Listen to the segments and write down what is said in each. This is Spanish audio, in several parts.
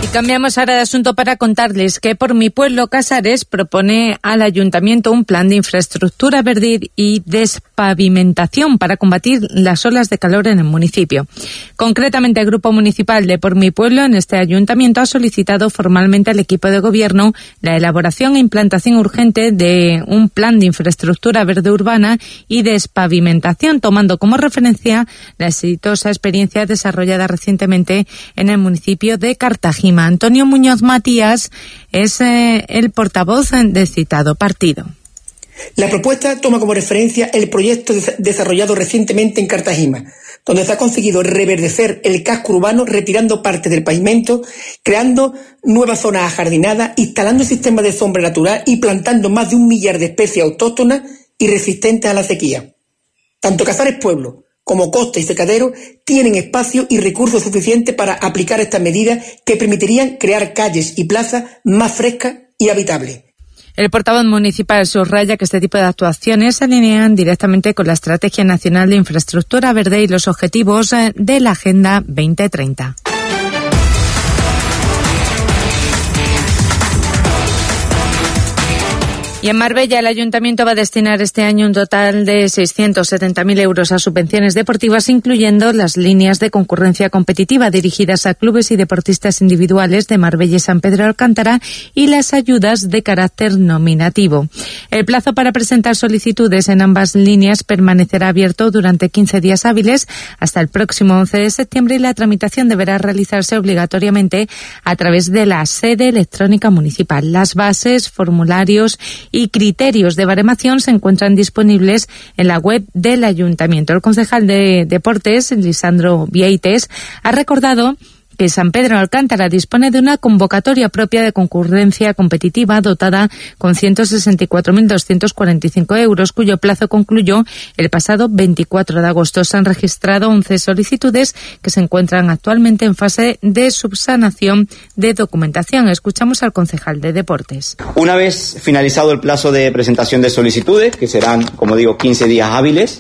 Cambiamos ahora de asunto para contarles que Por mi pueblo Casares propone al Ayuntamiento un plan de infraestructura verde y despavimentación para combatir las olas de calor en el municipio. Concretamente, el Grupo Municipal de Por mi pueblo en este Ayuntamiento ha solicitado formalmente al equipo de gobierno la elaboración e implantación urgente de un plan de infraestructura verde urbana y despavimentación, tomando como referencia la exitosa experiencia desarrollada recientemente en el municipio de Cartagena. Antonio Muñoz Matías es el portavoz del citado partido. La propuesta toma como referencia el proyecto desarrollado recientemente en Cartagena, donde se ha conseguido reverdecer el casco urbano retirando parte del pavimento, creando nuevas zonas ajardinadas, instalando sistemas de sombra natural y plantando más de 1 millar de especies autóctonas y resistentes a la sequía. Tanto Casares Pueblo como Costa y Secadero tienen espacio y recursos suficientes para aplicar estas medidas que permitirían crear calles y plazas más frescas y habitables. El portavoz municipal subraya que este tipo de actuaciones se alinean directamente con la Estrategia Nacional de Infraestructura Verde y los objetivos de la Agenda 2030. Y en Marbella, el Ayuntamiento va a destinar este año un total de 670.000 euros a subvenciones deportivas, incluyendo las líneas de concurrencia competitiva dirigidas a clubes y deportistas individuales de Marbella y San Pedro de Alcántara y las ayudas de carácter nominativo. El plazo para presentar solicitudes en ambas líneas permanecerá abierto durante 15 días hábiles hasta el próximo 11 de septiembre y la tramitación deberá realizarse obligatoriamente a través de la sede electrónica municipal. Las bases, formularios y criterios de baremación se encuentran disponibles en la web del Ayuntamiento. El concejal de Deportes, Lisandro Vieites, ha recordado que San Pedro de Alcántara dispone de una convocatoria propia de concurrencia competitiva dotada con 164.245 euros, cuyo plazo concluyó el pasado 24 de agosto. Se han registrado 11 solicitudes que se encuentran actualmente en fase de subsanación de documentación. Escuchamos al concejal de Deportes. Una vez finalizado el plazo de presentación de solicitudes, que serán, como digo, 15 días hábiles,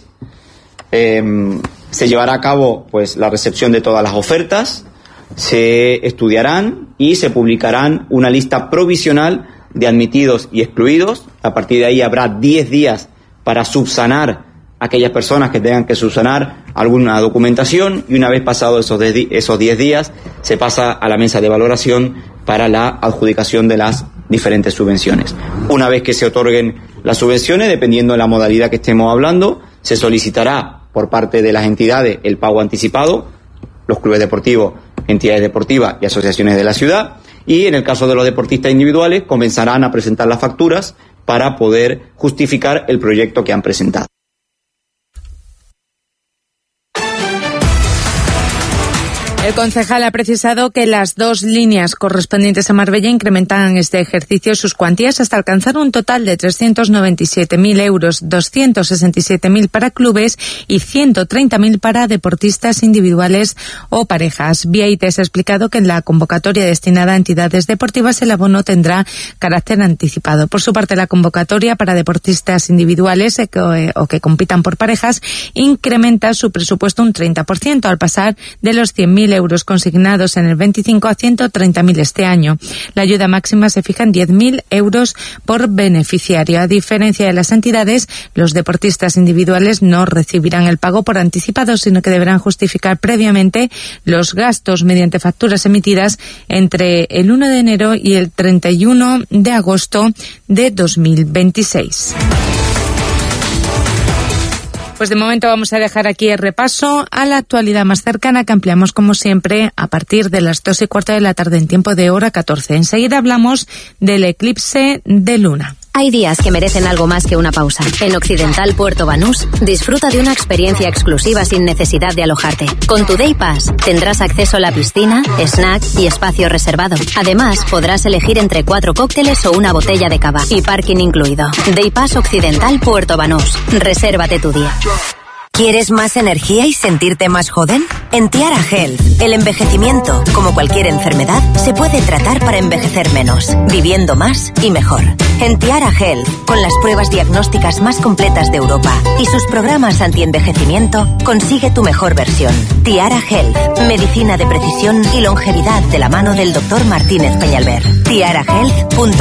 se llevará a cabo pues la recepción de todas las ofertas. Se estudiarán y se publicarán una lista provisional de admitidos y excluidos. A partir de ahí habrá 10 días para subsanar a aquellas personas que tengan que subsanar alguna documentación y una vez pasados esos 10 días se pasa a la mesa de valoración para la adjudicación de las diferentes subvenciones. Una vez que se otorguen las subvenciones, dependiendo de la modalidad que estemos hablando, se solicitará por parte de las entidades el pago anticipado, los clubes deportivos, entidades deportivas y asociaciones de la ciudad, y en el caso de los deportistas individuales comenzarán a presentar las facturas para poder justificar el proyecto que han presentado. El concejal ha precisado que las 2 líneas correspondientes a Marbella incrementan este ejercicio sus cuantías hasta alcanzar un total de 397.000 euros, 267.000 para clubes y 130.000 para deportistas individuales o parejas. Vieites ha explicado que en la convocatoria destinada a entidades deportivas el abono tendrá carácter anticipado. Por su parte, la convocatoria para deportistas individuales o que compitan por parejas incrementa su presupuesto un 30% al pasar de los 100.000 euros consignados en el 25 a 130.000 este año. La ayuda máxima se fija en 10.000 euros por beneficiario. A diferencia de las entidades, los deportistas individuales no recibirán el pago por anticipado, sino que deberán justificar previamente los gastos mediante facturas emitidas entre el 1 de enero y el 31 de agosto de 2026. Pues de momento vamos a dejar aquí el repaso a la actualidad más cercana que ampliamos como siempre a partir de las 2:15 de la tarde en tiempo de hora 14. Enseguida hablamos del eclipse de luna. Hay días que merecen algo más que una pausa. En Occidental Puerto Banús, disfruta de una experiencia exclusiva sin necesidad de alojarte. Con tu Day Pass tendrás acceso a la piscina, snack y espacio reservado. Además, podrás elegir entre 4 cócteles o una botella de cava y parking incluido. Day Pass Occidental Puerto Banús. Resérvate tu día. ¿Quieres más energía y sentirte más joven? En Tiara Health, el envejecimiento, como cualquier enfermedad, se puede tratar para envejecer menos, viviendo más y mejor. En Tiara Health, con las pruebas diagnósticas más completas de Europa y sus programas anti-envejecimiento, consigue tu mejor versión. Tiara Health, medicina de precisión y longevidad de la mano del Dr. Martínez Peñalver. tiarahealth.com